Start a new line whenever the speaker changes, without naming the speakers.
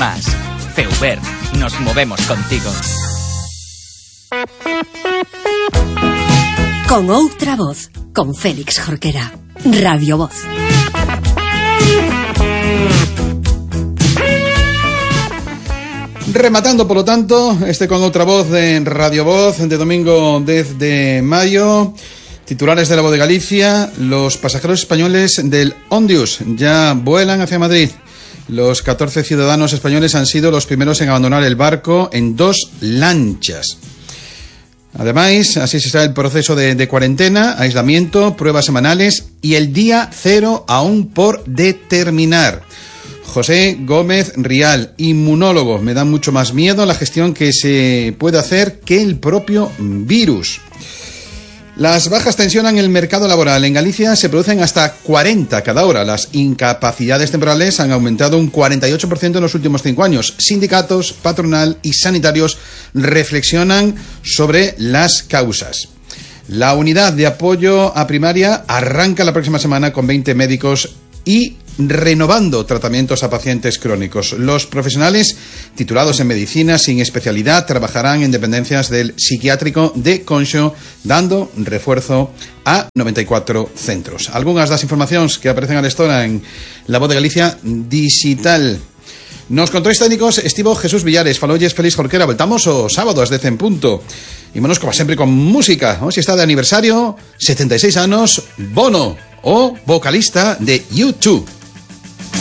más. Feuber, nos movemos contigo.
Con outra voz, con Félix Jorquera. Radio Voz.
Rematando, por lo tanto, con otra voz de Radio Voz de domingo 10 de mayo. Titulares de La Voz de Galicia. Los pasajeros españoles del Ondius ya vuelan hacia Madrid. Los 14 ciudadanos españoles han sido los primeros en abandonar el barco en 2 lanchas. Además, así se está el proceso de cuarentena, aislamiento, pruebas semanales y el día cero aún por determinar. José Gómez Rial, inmunólogo. Me da mucho más miedo la gestión que se puede hacer que el propio virus. Las bajas tensionan el mercado laboral. En Galicia se producen hasta 40 cada hora. Las incapacidades temporales han aumentado un 48% en los últimos 5 años. Sindicatos, patronal y sanitarios reflexionan sobre las causas. La unidad de apoyo a primaria arranca la próxima semana con 20 médicos y renovando tratamientos a pacientes crónicos. Los profesionales titulados en medicina sin especialidad trabajarán en dependencias del psiquiátrico de Conxo, dando refuerzo a 94 centros. Algunas das informacións que aparecen a lestora en La Voz de Galicia digital. Nos controis técnicos estivo Jesús Villares, falolles Félix Jorquera. Voltamos o sábado ás 10 en punto. Ímonos, como sempre, con música. Hoxe está de aniversario, 76 anos, Bono, o vocalista de U2.